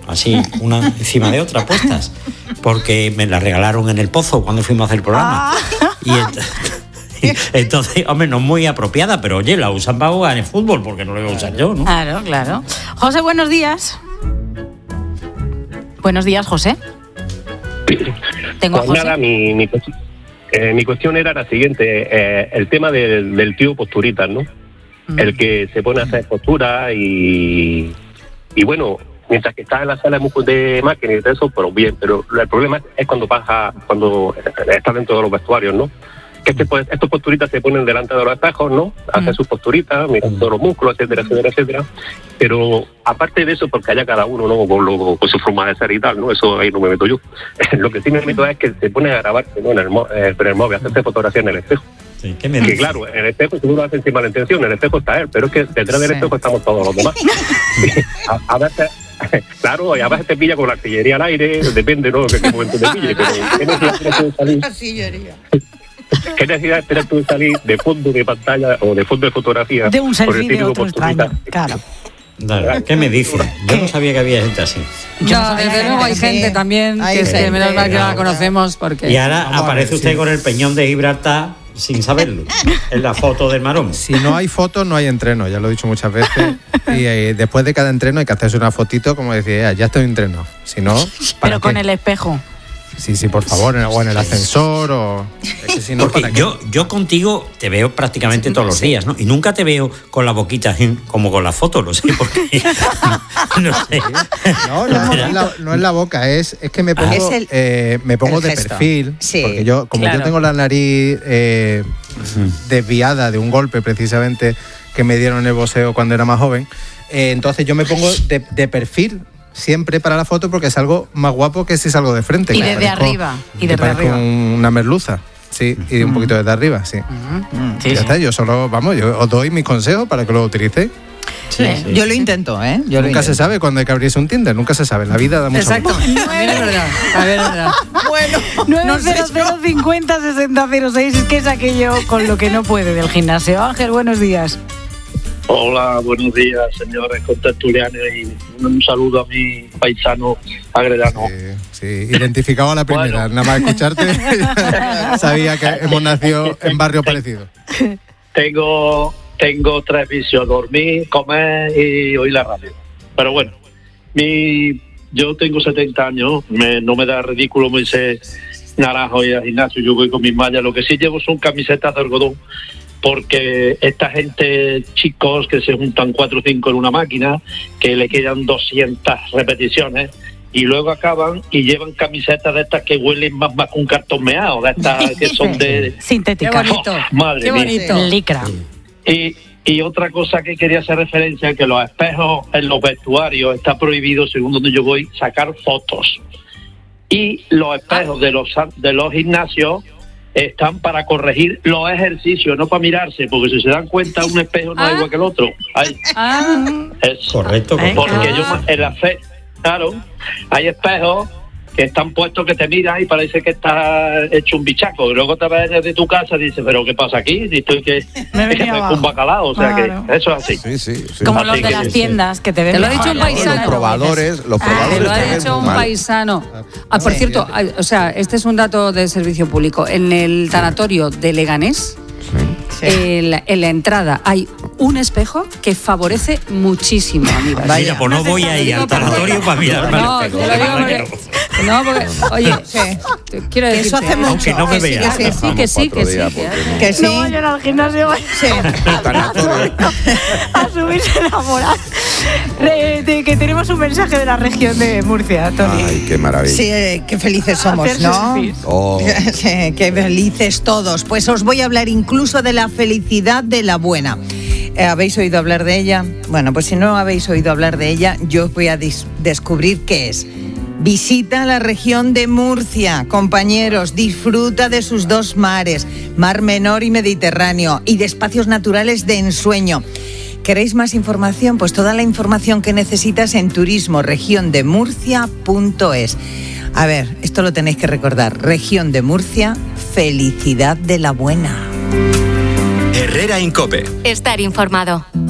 así, una encima de otra puestas, porque me las regalaron en el Pozo cuando fuimos a hacer el programa. Y entonces, hombre, no es muy apropiada, pero oye, la usan para jugar en el fútbol, porque no lo voy a usar yo, ¿no? Claro. José, buenos días. Buenos días, José. Tengo Pues a José. nada, mi cuestión era la siguiente, el tema del tío posturitas, ¿no? El que se pone a hacer posturas y bueno, mientras que está en la sala de máquina y todo eso, pero bien, pero el problema es cuando está dentro de los vestuarios, ¿no? Que estos posturitas se ponen delante de los espejos, ¿no? Hacen sus posturitas, mirando los músculos, etcétera. Pero aparte de eso, porque haya cada uno, ¿no? Con su forma de ser y tal, ¿no? Eso ahí no me meto yo. Lo que sí me meto es que se pone a grabarse, ¿no? En el móvil, hacerse fotografía en el espejo. Sí, ¿qué me dices? Que claro, en el espejo seguro hace encima la intención, en el espejo está él, pero es que detrás del espejo estamos todos los demás. A veces... Claro, y a veces te pilla con la artillería al aire, depende, ¿no? Qué momento te pille, pero ¿qué necesidad de salir? Artillería. ¿Qué necesidad de tú de salir de fondo de pantalla o de fondo de fotografía? De un selfie de otro extraño, claro. ¿Qué me dices? Yo no sabía que había gente así. No, desde luego hay gente también que menos mal que la conocemos porque... Y ahora aparece usted con el peñón de Gibraltar sin saberlo, en la foto del Marón. Si no hay fotos, no hay entreno, ya lo he dicho muchas veces. Y después de cada entreno hay que hacerse una fotito, como decía, ya estoy en entreno. Si no, pero con el espejo. Sí, por favor, o en el ascensor, o... Es que si no, porque yo contigo te veo prácticamente todos los días, ¿no? Y nunca te veo con la boquita como con la foto, no sé por qué. No sé. No es la boca, es que me pongo de perfil, porque yo tengo la nariz desviada de un golpe precisamente que me dieron en el boxeo cuando era más joven, entonces yo me pongo de perfil siempre para la foto porque es algo más guapo que si salgo de frente. Y desde arriba. Una merluza. Sí, y un poquito desde arriba, sí. Ya está, yo os doy mis consejos para que lo utilicéis. Sí. Yo lo intento, ¿eh? Nunca se sabe cuando hay que abrirse un Tinder, nunca se sabe. La vida da mucho. Exacto. A ver, es verdad. Bueno, 900506006 es que es aquello con lo que no puede del gimnasio. Ángel, buenos días. Hola, buenos días, señores contertulianos, y un saludo a mi paisano agredano. Sí, identificado a la primera, nada más escucharte, sabía que hemos nacido en barrio parecido. Tengo 3 vicios: dormir, comer y oír la radio. Pero bueno, yo tengo 70 años, no me da ridículo me dice naranjo y al gimnasio, yo voy con mis mallas, lo que sí llevo son camisetas de algodón, porque esta gente, chicos, que se juntan 4 o 5 en una máquina, que le quedan 200 repeticiones, y luego acaban y llevan camisetas de estas que huelen más que un cartón meado, de estas que son de... sintética. Qué bonito. Madre qué bonito. mía. Licra. Y otra cosa que quería hacer referencia, que los espejos en los vestuarios está prohibido, según donde yo voy, sacar fotos. Y los espejos de los gimnasios están para corregir los ejercicios, no para mirarse, porque si se dan cuenta, un espejo no es igual que el otro. Correcto. Porque claro, hay espejos que están puestos que te miran y parece que está hecho un bichaco. Y luego te ves desde tu casa y dices, ¿pero qué pasa aquí? Y estoy que un bacalao, o sea que eso es así. Sí. Como así los de las tiendas que te ven. Te lo ha dicho un paisano. Los probadores Te lo ha dicho un paisano. Por cierto, o sea, este es un dato de servicio público. En el tanatorio de Leganés, en la entrada hay un espejo que favorece muchísimo a mi vida. Mira, pues no voy a ir al tanatorio para mirarme al espejo. Te lo digo porque, oye, quiero decir, eso hace mucho. Aunque no me vea. Que sí. No vayan al gimnasio, a subirse la moral. Que tenemos un mensaje de la región de Murcia, Tony. Ay, qué maravilla. Sí, qué felices somos, ¿no? Sí, qué felices todos. Pues os voy a hablar incluso de la felicidad de la buena. ¿Habéis oído hablar de ella? Bueno, pues si no habéis oído hablar de ella, yo os voy a descubrir qué es. Visita la región de Murcia, compañeros, disfruta de sus 2 mares, Mar Menor y Mediterráneo, y de espacios naturales de ensueño. ¿Queréis más información? Pues toda la información que necesitas en turismoregiondemurcia.es. A ver, esto lo tenéis que recordar. Región de Murcia, felicidad de la buena. Herrera en COPE. Estar informado.